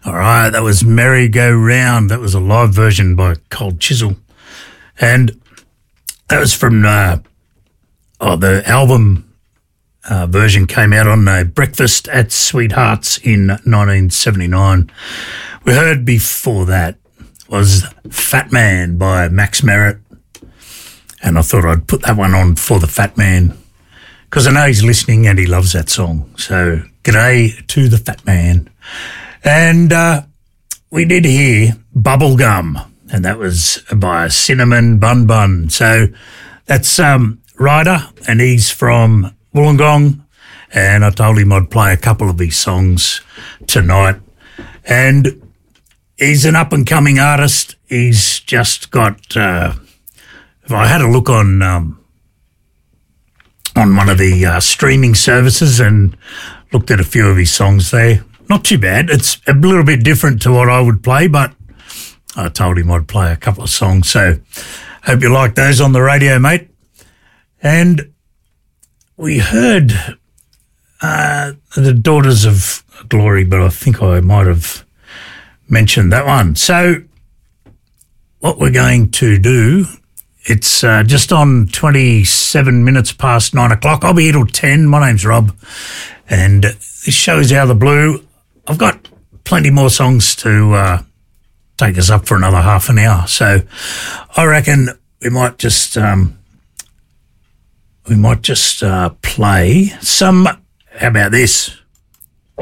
All right, that was Merry Go Round. That was a live version by Cold Chisel. And that was from the album version came out on Breakfast at Sweethearts in 1979. We heard before that was Fat Man by Max Merritt. And I thought I'd put that one on for the Fat Man because I know he's listening and he loves that song. So g'day to the Fat Man. And we did hear Bubblegum, and that was by Cinnamon Bun Bun. So that's Ryder, and he's from Wollongong, and I told him I'd play a couple of his songs tonight. And he's an up-and-coming artist. He's just got, if I had a look on one of the streaming services and looked at a few of his songs there, not too bad. It's a little bit different to what I would play, but I told him I'd play a couple of songs. So hope you like those on the radio, mate. And we heard the Daughters of Glory, but I think I might have mentioned that one. So what we're going to do, it's just on 27 minutes past 9 o'clock. I'll be here till 10. My name's Rob, and this show's Out of the Blue. I've got plenty more songs to take us up for another half an hour. So I reckon we might just play some. How about this?